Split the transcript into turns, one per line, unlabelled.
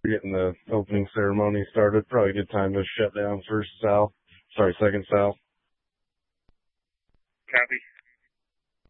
We're getting the opening ceremony started. Probably a good time to shut down second Sal.
Copy.